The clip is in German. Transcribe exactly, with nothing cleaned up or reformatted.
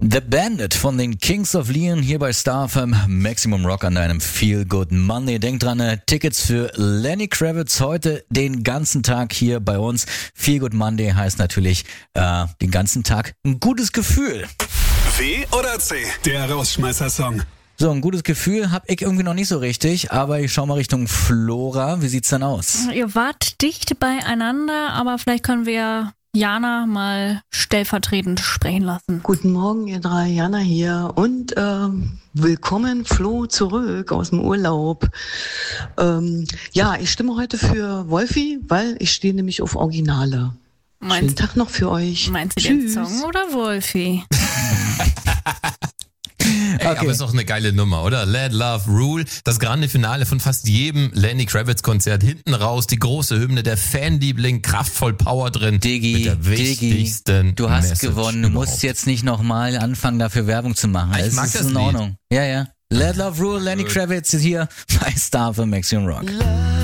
The Bandit von den Kings of Leon hier bei Star F M, Maximum Rock an deinem Feel Good Monday. Denk dran, äh, Tickets für Lenny Kravitz heute den ganzen Tag hier bei uns. Feel Good Monday heißt natürlich äh, den ganzen Tag ein gutes Gefühl. W oder C, der Rausschmeißer-Song. So, ein gutes Gefühl habe ich irgendwie noch nicht so richtig, aber ich schau mal Richtung Flora. Wie sieht's denn aus? Ihr wart dicht beieinander, aber vielleicht können wir Jana mal stellvertretend sprechen lassen. Guten Morgen, ihr drei, Jana hier und ähm, willkommen Flo zurück aus dem Urlaub. Ähm, ja, ich stimme heute für Wolfi, weil ich stehe nämlich auf Originale. Meinst, Schönen Tag noch für euch. Meinst du Tschüss. den Song oder Wolfi? Ey, Okay. aber ist auch eine geile Nummer, oder? Let Love Rule, das grande Finale von fast jedem Lenny Kravitz Konzert. Hinten raus die große Hymne, der Fanliebling, kraftvoll Power drin. Diggi, mit der Diggi, wichtigsten du hast Message gewonnen. Du überhaupt. musst jetzt nicht nochmal anfangen, dafür Werbung zu machen. Ich Es mag ist das in Lied. Ordnung. Ja, ja. Let Love Rule, Lenny Kravitz ist hier bei Star für Maximum Rock.